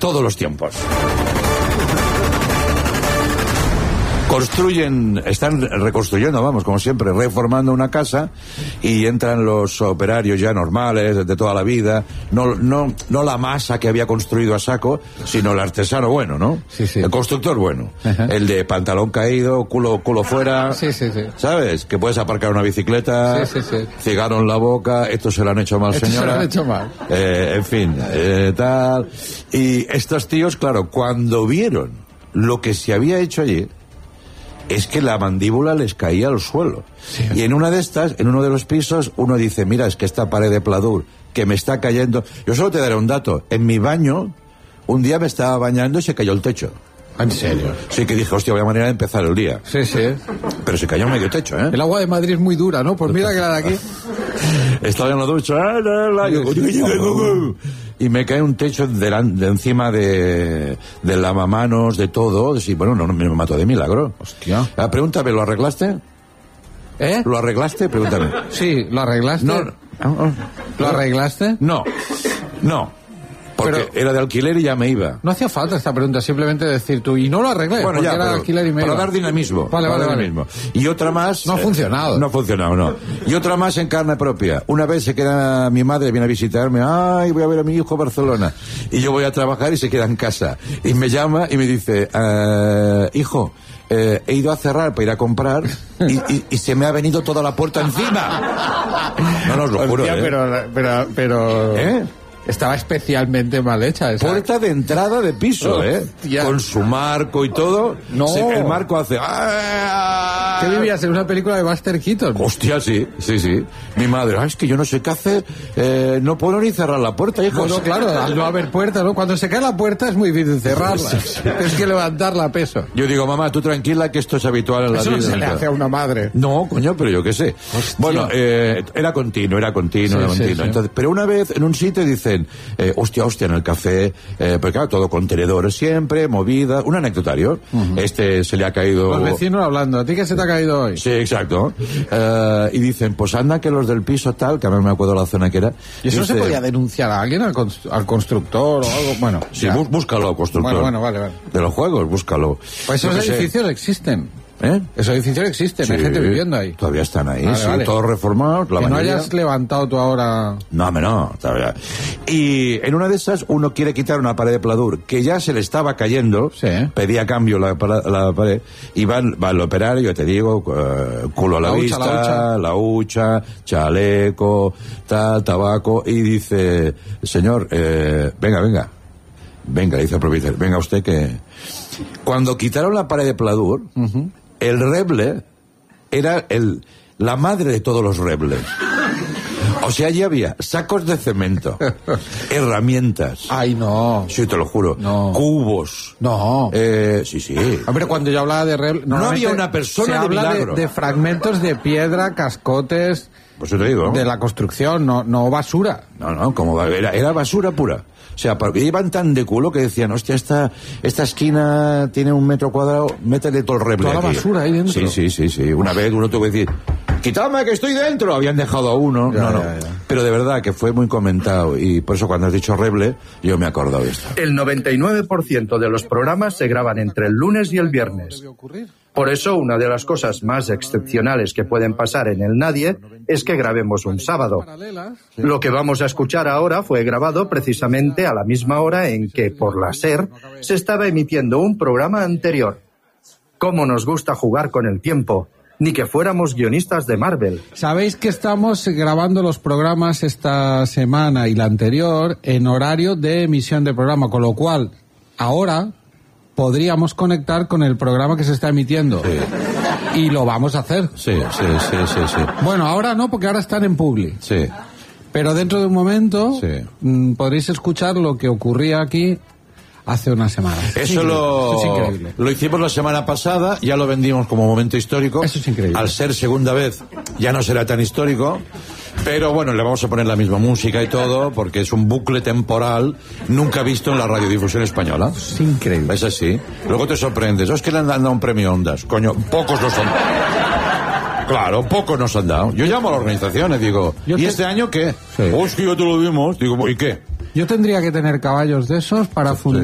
todos los tiempos. Están reconstruyendo, vamos, como siempre, reformando una casa y entran los operarios ya normales de toda la vida, no la masa que había construido a saco, sino el artesano bueno, ¿no? Sí, sí. El constructor bueno. Ajá. El de pantalón caído, culo fuera. Sí, sí, sí. ¿Sabes? Que puedes aparcar una bicicleta, sí, sí, sí. cigarro en la boca, esto se lo han hecho mal, señora. Se lo han hecho mal. En fin, tal. Y estos tíos, claro, cuando vieron lo que se había hecho allí, es que la mandíbula les caía al suelo. Sí. Y en una de estas, en uno de los pisos, uno dice, mira, es que esta pared de pladur que me está cayendo... Yo solo te daré un dato. En mi baño, un día me estaba bañando y se cayó el techo. ¿En serio? Sí, que dije, hostia, vaya manera de empezar el día. Sí, sí. Pero se cayó medio techo, ¿eh? El agua de Madrid es muy dura, ¿no? Pues mira que la de aquí... Estaba en la ducha... Y me cae un techo de encima de lavamanos, de todo. Sí, bueno, no me mató de milagro. Hostia. Pregúntame, ¿lo arreglaste? ¿Eh? ¿Lo arreglaste? Pregúntame. Sí, ¿lo arreglaste? No. ¿Lo arreglaste? No. Porque era de alquiler y ya me iba. No hacía falta esta pregunta, simplemente decir tú, y no lo arreglé, bueno, porque ya, era de alquiler y me iba. Para dar dinamismo. Vale. Dinamismo. Y otra más... No ha funcionado. No ha funcionado, no. Y otra más en carne propia. Una vez se queda mi madre, viene a visitarme, ay, voy a ver a mi hijo a Barcelona. Y yo voy a trabajar y se queda en casa. Y me llama y me dice, hijo... he ido a cerrar para ir a comprar y se me ha venido toda la puerta encima. No os lo juro. Hostia, pero... ¿Eh? Estaba especialmente mal hecha esa. Puerta de entrada de piso, con su marco y todo. No. El marco hace... ¿Qué vivías en una película de Buster Keaton? Hostia, sí. Mi madre, es que yo no sé qué hacer, no puedo ni cerrar la puerta, hijo. No, claro, al no haber puerta, ¿no? Cuando se cae la puerta es muy difícil cerrarla. Es que levantarla a peso. Yo digo, mamá, tú tranquila que esto es habitual en la vida. Eso no se le hace a una madre. No, coño, pero yo qué sé. Hostia. Bueno, era continuo. Sí. Entonces, pero una vez en un sitio dicen, hostia, en el café, porque claro, todo contenedores siempre, movida, un anecdotario. Se le ha caído... Los vecinos hablando, ¿a ti qué se te ha caído hoy? Sí, exacto. Y dicen, pues anda que los del piso tal, que a mí me acuerdo la zona que era. ¿Y eso se podía denunciar a alguien, al constructor o algo? Bueno, sí, búscalo, constructor. Bueno, vale. De los juegos, búscalo. Pues esos edificios existen. Esos edificios existen, hay gente viviendo ahí. Todavía están ahí, vale. Todos reformados. Que no hayas levantado tú ahora... No, todavía. Y en una de esas uno quiere quitar una pared de pladur que ya se le estaba cayendo, pedía cambio la pared, y va el operario, yo te digo, culo a la vista, la hucha, chaleco, tabaco, y dice, señor, venga, le dice al propietario, venga usted que... Cuando quitaron la pared de pladur, el reble era la madre de todos los rebles. O sea, allí había sacos de cemento, herramientas. Ay, no. Sí, te lo juro. No. Cubos. No. Sí. Hombre, cuando yo hablaba de reble... No había una persona de milagro. De fragmentos de piedra, cascotes... Pues yo te digo. De la construcción, no basura. No, como era basura pura. O sea, porque iban tan de culo que decían, hostia, esta esquina tiene 1 metro cuadrado, métele todo el reble. Toda la basura ahí dentro. Sí. Una vez uno tuvo que decir, quítame que estoy dentro. Habían dejado a uno. No. Pero de verdad que fue muy comentado y por eso cuando has dicho reble, yo me he acordado de esto. El 99% de los programas se graban entre el lunes y el viernes. Por eso, una de las cosas más excepcionales que pueden pasar en el Nadie es que grabemos un sábado. Lo que vamos a escuchar ahora fue grabado precisamente a la misma hora en que, por la SER, se estaba emitiendo un programa anterior. ¿Cómo nos gusta jugar con el tiempo? Ni que fuéramos guionistas de Marvel. Sabéis que estamos grabando los programas esta semana y la anterior en horario de emisión de programa, con lo cual, ahora... podríamos conectar con el programa que se está emitiendo. Sí. Y lo vamos a hacer. Sí. Bueno, ahora no, porque ahora están en Publi. Sí. Pero dentro de un momento podréis escuchar lo que ocurría aquí hace una semana. Eso es increíble. Lo hicimos la semana pasada, ya lo vendimos como momento histórico. Eso es increíble. Al ser segunda vez, ya no será tan histórico. Pero bueno, le vamos a poner la misma música y todo, porque es un bucle temporal nunca visto en la radiodifusión española. Es increíble. Es así. Luego te sorprendes. Es que le han dado un premio Ondas. Coño, pocos nos han dado. Claro, pocos nos han dado. Yo llamo a la organización y digo, ¿y este año qué? Sí. Es que ya te lo dimos. Digo, ¿y qué? Yo tendría que tener caballos de esos para fundir